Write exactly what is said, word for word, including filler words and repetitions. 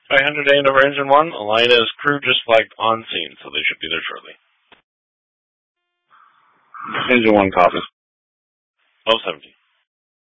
five hundred day over Engine one. Alina's crew just flagged on scene, so they should be there shortly. Engine one copy. twelve seventeen.